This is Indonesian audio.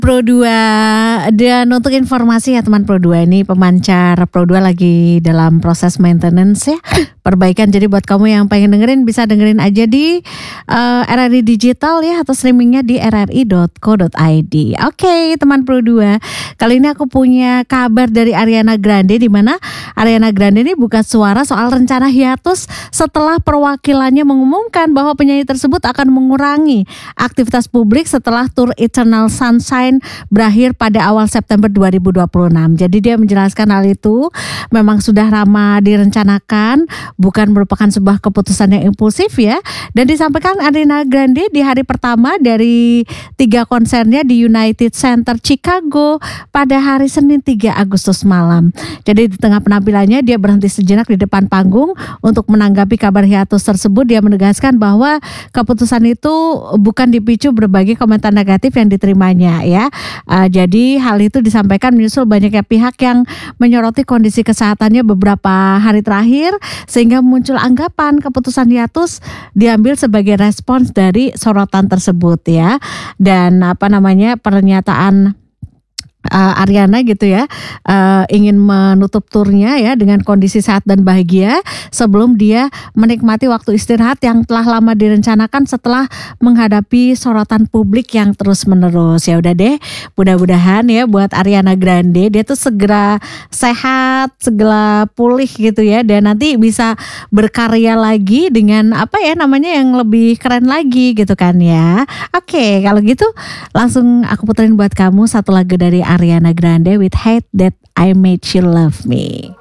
Pro 2. Dan untuk informasi ya teman Pro 2, ini pemancar Pro 2 lagi dalam proses maintenance ya, perbaikan. Jadi buat kamu yang pengen dengerin bisa dengerin aja di RRI Digital ya, atau streamingnya di rri.co.id. Oke, teman Pro 2, kali ini aku punya kabar dari Ariana Grande, di mana Ariana Grande ini buka suara soal rencana hiatus setelah perwakilannya mengumumkan bahwa penyanyi tersebut akan mengurangi aktivitas publik setelah tur Eternal Sunshine berakhir pada awal September 2026. Jadi dia menjelaskan hal itu memang sudah lama direncanakan, bukan merupakan sebuah keputusan yang impulsif ya. Dan disampaikan Ariana Grande di hari pertama dari 3 konsernya di United Center Chicago pada hari Senin 3 Agustus malam. Jadi di tengah penampilannya dia berhenti sejenak di depan panggung untuk menanggapi kabar hiatus tersebut. Dia menegaskan bahwa keputusan itu bukan dipicu berbagai komentar negatif yang diterimanya ya. Jadi hal itu disampaikan menyusul banyaknya pihak yang menyoroti kondisi kesehatannya beberapa hari terakhir, sehingga muncul anggapan keputusan hiatus diambil sebagai respons dari sorotan tersebut ya. Dan pernyataan Ariana gitu ya, ingin menutup turnya ya dengan kondisi sehat dan bahagia sebelum dia menikmati waktu istirahat yang telah lama direncanakan setelah menghadapi sorotan publik yang terus menerus. Ya udah deh, mudah-mudahan ya buat Ariana Grande dia tuh segera sehat, segera pulih gitu ya, dan nanti bisa berkarya lagi dengan yang lebih keren lagi gitu kan ya. Oke, kalau gitu langsung aku puterin buat kamu satu lagu dari Ariana Grande with Hate That I Made You Love Me.